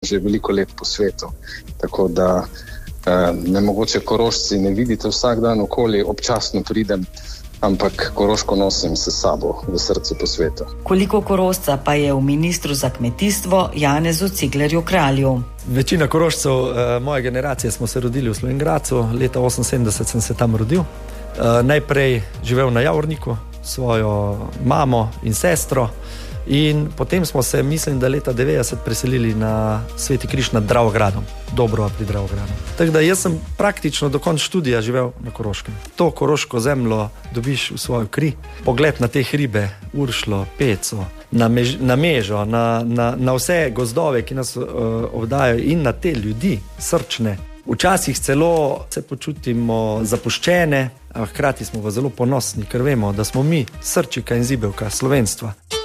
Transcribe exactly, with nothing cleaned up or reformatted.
že veliko let po svetu. Tako da me mogoče Korošci ne vidite vsak dan okoli, občasno pridem, ampak Koroško nosim se sabo v srcu po svetu. Koliko Korošca pa je v ministru za kmetijstvo Janezu Ciglerju Kralju? Večina Korošcev eh, moje generacije smo se rodili v Slovenj Gradcu, leta oseminsedemdeset sem se tam rodil. Eh, najprej živel na Javorniku, svojo mamo in sestro, in potem smo se, mislim, da leta devetdeset preselili na Sveti Križ nad Dravogradom, Dobrova pri Dravogradu. Tako da jaz sem praktično do konca študija živel na Koroškem. To koroško zemljo dobiš v svojo kri. Pogled na te hribe, Uršlo, Peco, na, mež, na Mežo, na, na, na vse gozdove, ki nas uh, obdajajo, in na te ljudi, srčne. Včasih celo se počutimo zapuščene, a hkrati smo pa zelo ponosni, ker vemo, da smo mi srčika in zibelka slovenstva.